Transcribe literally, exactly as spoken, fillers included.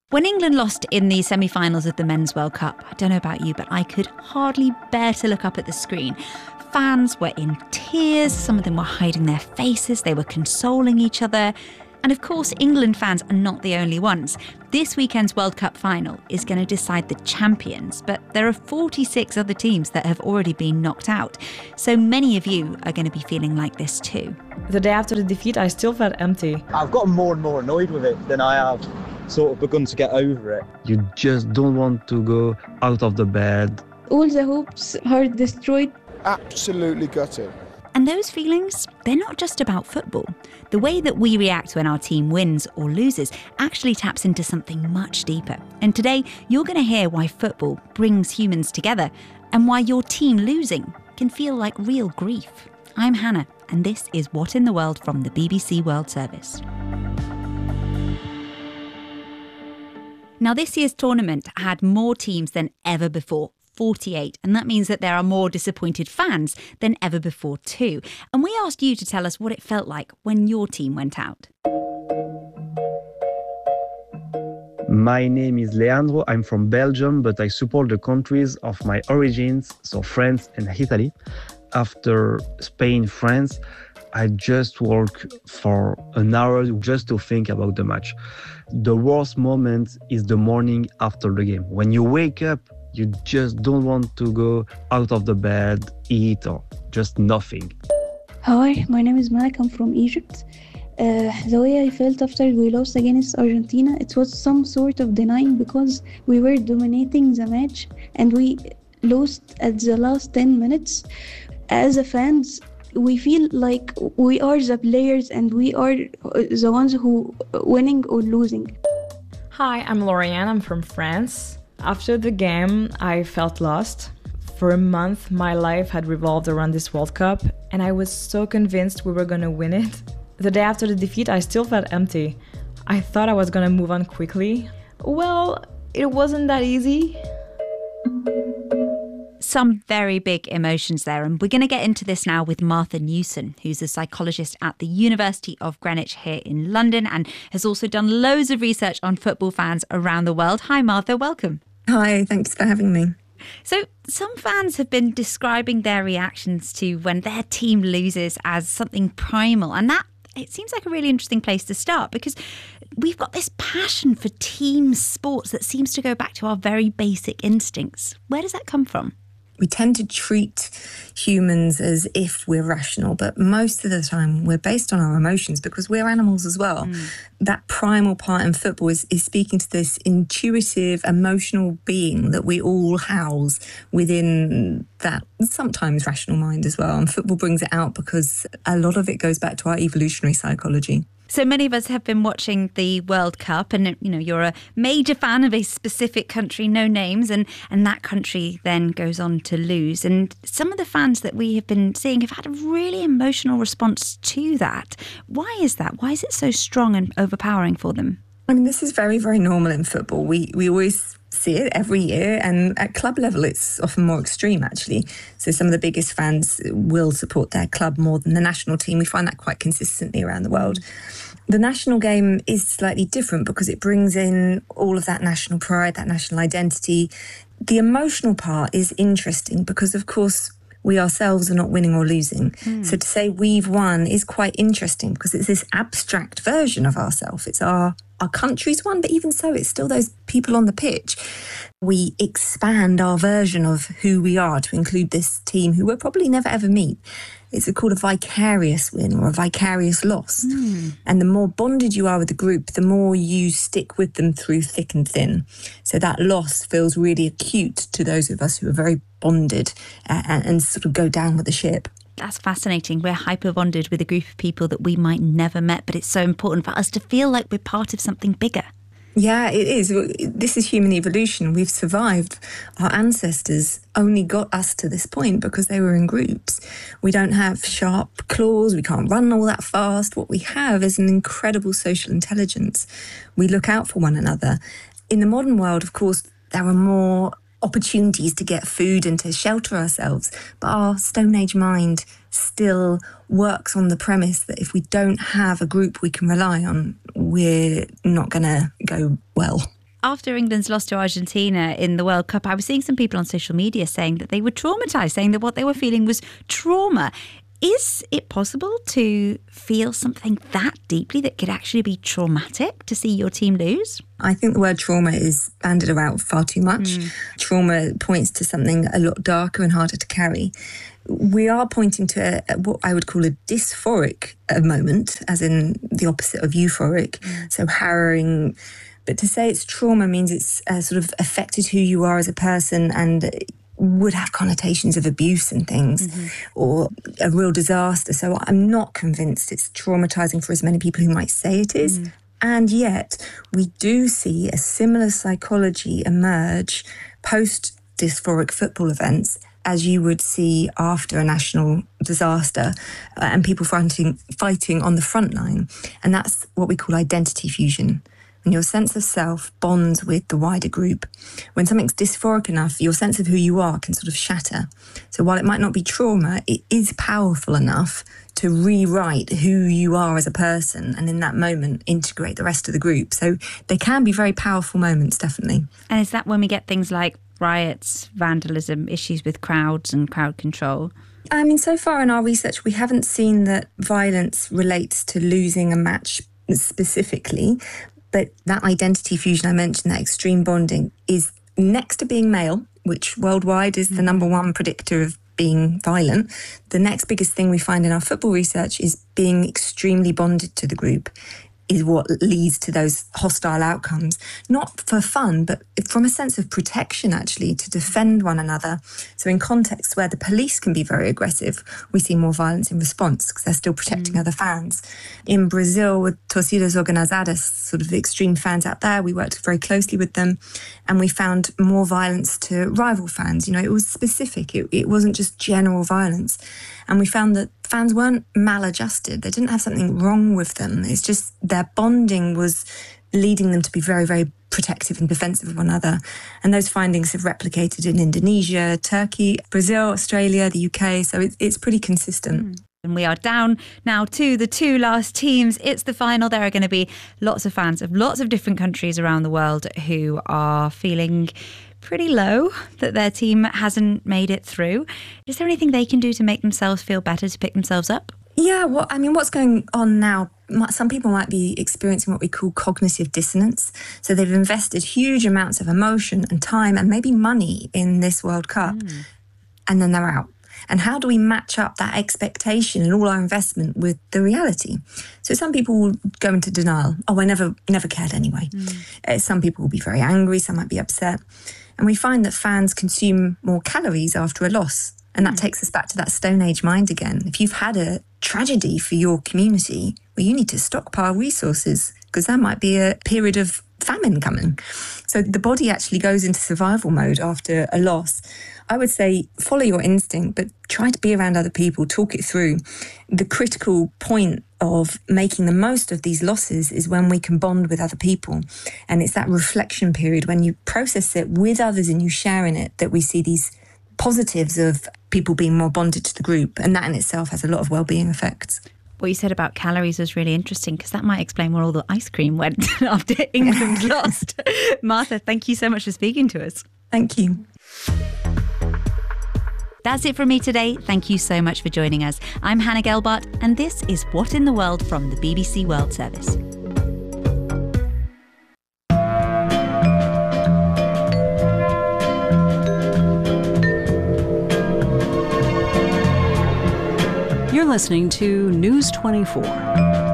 When England lost in the semi-finals of the Men's World Cup, I don't know about you, but I could hardly bear to look up at the screen. Fans were in tears, some of them were hiding their faces, they were consoling each other. And of course, England fans are not the only ones. This weekend's World Cup final is going to decide the champions, but there are forty-six other teams that have already been knocked out. So many of you are going to be feeling like this too. The day after the defeat, I still felt empty. I've gotten more and more annoyed with it than I have sort of begun to get over it. You just don't want to go out of the bed. All the hopes are destroyed. Absolutely gutted. And those feelings, they're not just about football. The way that we react when our team wins or loses actually taps into something much deeper. And today, you're going to hear why football brings humans together and why your team losing can feel like real grief. I'm Hannah, and this is What in the World from the B B C World Service. Now, this year's tournament had more teams than ever before. forty-eight, and that means that there are more disappointed fans than ever before too. And we asked you to tell us what it felt like when your team went out. My name is Leandro. I'm from Belgium, but I support the countries of my origins, so France and Italy. After Spain, France, I just work for an hour just to think about the match. The worst moment is the morning after the game. When you wake up, you just don't want to go out of the bed, eat, or just nothing. Hi, my name is Malak. I'm from Egypt. Uh, the way I felt after we lost against Argentina, it was some sort of denying because we were dominating the match and we lost at the last ten minutes. As a fans, we feel like we are the players and we are the ones who winning or losing. Hi, I'm Lauriane. I'm from France. After the game, I felt lost. For a month, my life had revolved around this World Cup, and I was so convinced we were going to win it. The day after the defeat, I still felt empty. I thought I was going to move on quickly. Well, it wasn't that easy. Some very big emotions there, and we're going to get into this now with Martha Newson, who's a psychologist at the University of Greenwich here in London and has also done loads of research on football fans around the world. Hi Martha, welcome. Hi, thanks for having me. So some fans have been describing their reactions to when their team loses as something primal, and that it seems like a really interesting place to start because we've got this passion for team sports that seems to go back to our very basic instincts. Where does that come from? We tend to treat humans as if we're rational, but most of the time we're based on our emotions because we're animals as well. Mm. That primal part in football is, is speaking to this intuitive, emotional being that we all house within that sometimes rational mind as well. And football brings it out because a lot of it goes back to our evolutionary psychology. So many of us have been watching the World Cup and, you know, you're a major fan of a specific country, no names, and, and that country then goes on to lose. And some of the fans that we have been seeing have had a really emotional response to that. Why is that? Why is it so strong and overpowering for them? I mean, this is very, very normal in football. We we always see it every year, and at club level it's often more extreme actually. So some of the biggest fans will support their club more than the national team. We find that quite consistently around the world. The national game is slightly different because it brings in all of that national pride, that national identity. The emotional part is interesting because of course we ourselves are not winning or losing. Mm. So to say we've won is quite interesting because it's this abstract version of ourselves. It's our, our country's won, but even so, it's still those people on the pitch. We expand our version of who we are to include this team who we'll probably never ever meet. It's called a vicarious win or a vicarious loss. Mm. And the more bonded you are with the group, the more you stick with them through thick and thin. So that loss feels really acute to those of us who are very bonded uh, and, and sort of go down with the ship. That's fascinating. We're hyper bonded with a group of people that we might never met, but it's so important for us to feel like we're part of something bigger. Yeah, it is. This is human evolution. We've survived. Our ancestors only got us to this point because they were in groups. We don't have sharp claws. We can't run all that fast. What we have is an incredible social intelligence. We look out for one another. In the modern world, of course, there are more opportunities to get food and to shelter ourselves. But our Stone Age mind still works on the premise that if we don't have a group we can rely on, we're not going to go well. after England's loss to Argentina in the World Cup, I was seeing some people on social media saying that they were traumatised, saying that what they were feeling was trauma. Is it possible to feel something that deeply that could actually be traumatic to see your team lose? I think the word trauma is bandied around far too much. Mm. Trauma points to something a lot darker and harder to carry. We are pointing to a, what I would call a dysphoric a moment, as in the opposite of euphoric, mm. so harrowing. But to say it's trauma means it's uh, sort of affected who you are as a person and would have connotations of abuse and things, mm-hmm. or a real disaster. So I'm not convinced it's traumatising for as many people who might say it is. Mm. And yet we do see a similar psychology emerge post-dysphoric football events as you would see after a national disaster, uh, and people fighting, fighting on the front line. And that's what we call identity fusion. When your sense of self bonds with the wider group. When something's dysphoric enough, your sense of who you are can sort of shatter. So while it might not be trauma, it is powerful enough to rewrite who you are as a person, and in that moment integrate the rest of the group. So they can be very powerful moments, definitely. And is that when we get things like riots, vandalism, issues with crowds and crowd control? I mean, so far in our research, we haven't seen that violence relates to losing a match specifically. But that identity fusion I mentioned, that extreme bonding, is next to being male, which worldwide is the number one predictor of being violent. The next biggest thing we find in our football research is being extremely bonded to the group is what leads to those hostile outcomes, not for fun, but from a sense of protection, actually, to defend one another. So in contexts where the police can be very aggressive, we see more violence in response because they're still protecting mm. other fans. In Brazil, with Torcidas Organizadas, sort of extreme fans out there, we worked very closely with them, and we found more violence to rival fans. You know, it was specific. It, it wasn't just general violence. And we found that fans weren't maladjusted. They didn't have something wrong with them. It's just their bonding was leading them to be very, very protective and defensive of one another. And those findings have replicated in Indonesia, Turkey, Brazil, Australia, the U K. So it, it's pretty consistent. Mm. And we are down now to the two last teams. It's the final. There are going to be lots of fans of lots of different countries around the world who are feeling pretty low that their team hasn't made it through. Is there anything they can do to make themselves feel better, to pick themselves up? Yeah, well, I mean, what's going on now, some people might be experiencing what we call cognitive dissonance. So they've invested huge amounts of emotion and time and maybe money in this World Cup, mm. and then they're out. And how do we match up that expectation and all our investment with the reality? So some people will go into denial. Oh, I never, never cared anyway. Mm. Uh, some people will be very angry. Some might be upset. And we find that fans consume more calories after a loss. And that mm. takes us back to that Stone Age mind again. If you've had a tragedy for your community, well, you need to stockpile resources because there might be a period of famine coming. So the body actually goes into survival mode after a loss. I would say follow your instinct, but try to be around other people, talk it through. The critical point of making the most of these losses is when we can bond with other people. And it's that reflection period when you process it with others and you share in it that we see these positives of people being more bonded to the group. And that in itself has a lot of well-being effects. What you said about calories was really interesting because that might explain where all the ice cream went after England lost. Martha, thank you so much for speaking to us. Thank you. That's it from me today. Thank you so much for joining us. I'm Hannah Gelbart, and this is What in the World from the B B C World Service. You're listening to News twenty-four.